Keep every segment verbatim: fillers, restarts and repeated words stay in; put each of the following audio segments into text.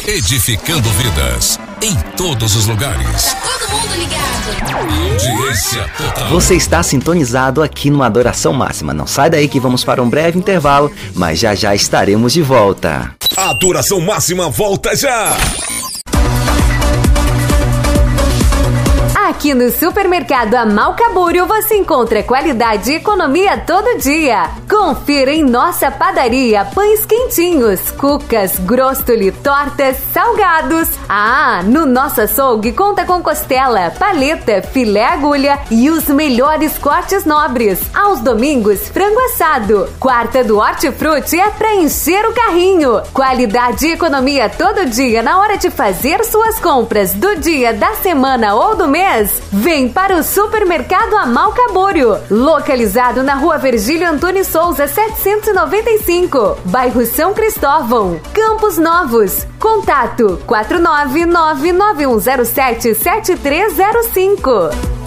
Edificando vidas em todos os lugares. Tá todo mundo ligado. Audiência total. Você está sintonizado aqui no Adoração Máxima. Não sai daí que vamos para um breve intervalo, mas já já estaremos de volta. Adoração Máxima volta já. Aqui no Supermercado Amalcabúrio você encontra qualidade e economia todo dia. Confira em nossa padaria pães quentinhos, cucas, grostoli, tortas, salgados. Ah, no nosso açougue conta com costela, paleta, filé agulha e os melhores cortes nobres. Aos domingos, frango assado. Quarta do Hortifruti é pra encher o carrinho. Qualidade e economia todo dia na hora de fazer suas compras do dia, da semana ou do mês. Vem para o Supermercado Amalcabúrio, localizado na Rua Virgílio Antônio Souza, setecentos e noventa e cinco, bairro São Cristóvão, Campos Novos. Contato quatro nove nove nove um zero sete sete três zero cinco.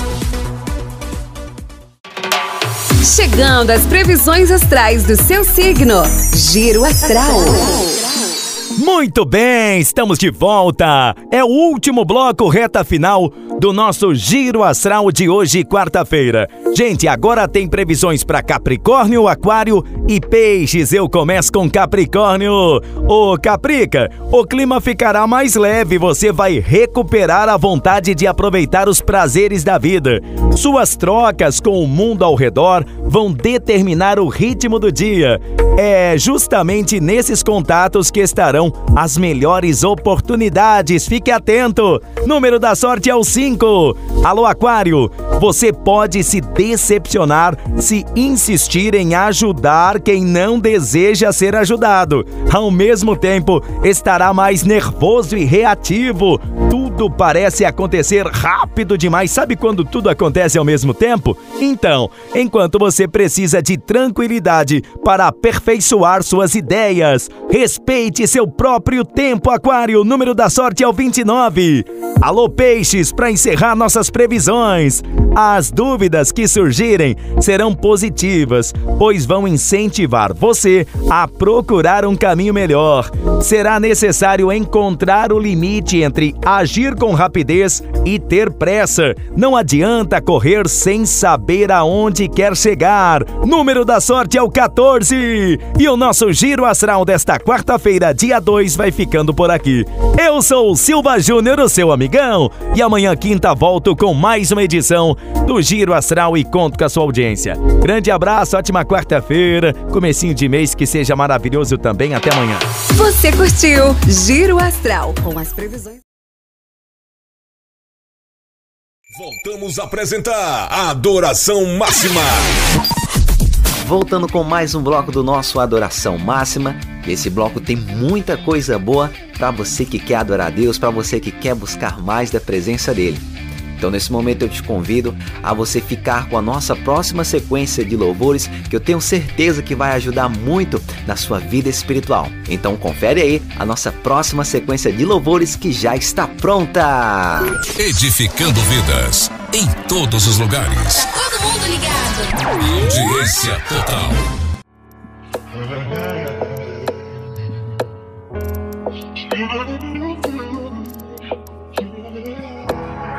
Chegando às previsões astrais do seu signo. Giro Astral. Muito bem, estamos de volta. É o último bloco, reta final do nosso Giro Astral de hoje, quarta-feira. Gente, agora tem previsões para Capricórnio, Aquário e Peixes. Eu começo com Capricórnio. Ô Caprica, o clima ficará mais leve, você vai recuperar a vontade de aproveitar os prazeres da vida. Suas trocas com o mundo ao redor vão determinar o ritmo do dia. É justamente nesses contatos que estarão as melhores oportunidades. Fique atento. Número da sorte é o cinco. Alô, Aquário, você pode se decepcionar se insistir em ajudar quem não deseja ser ajudado. Ao mesmo tempo, estará mais nervoso e reativo. Tudo parece acontecer rápido demais. Sabe quando tudo acontece ao mesmo tempo? Então, enquanto você precisa de tranquilidade para aperfeiçoar suas ideias, respeite seu próprio tempo, Aquário. O número da sorte é o vinte e nove. Alô, Peixes, para encerrar nossas previsões. As dúvidas que surgirem serão positivas, pois vão incentivar você a procurar um caminho melhor. Será necessário encontrar o limite entre agir com rapidez e ter pressa. Não adianta correr sem saber aonde quer chegar. Número da sorte é o quatorze. E o nosso Giro Astral desta quarta-feira, dia dois, vai ficando por aqui. Eu sou o Silva Júnior, o seu amigão, e amanhã, quinta, volto com mais uma edição do Giro Astral e conto com a sua audiência. Grande abraço, ótima quarta-feira, comecinho de mês que seja maravilhoso também. Até amanhã. Você curtiu Giro Astral com as previsões. Voltamos a apresentar a Adoração Máxima. Voltando com mais um bloco do nosso Adoração Máxima. Esse bloco tem muita coisa boa para você que quer adorar a Deus, para você que quer buscar mais da presença dele. Então, nesse momento, eu te convido a você ficar com a nossa próxima sequência de louvores, que eu tenho certeza que vai ajudar muito na sua vida espiritual. Então, confere aí a nossa próxima sequência de louvores que já está pronta. Edificando vidas em todos os lugares. Tá todo mundo ligado. Audiência total.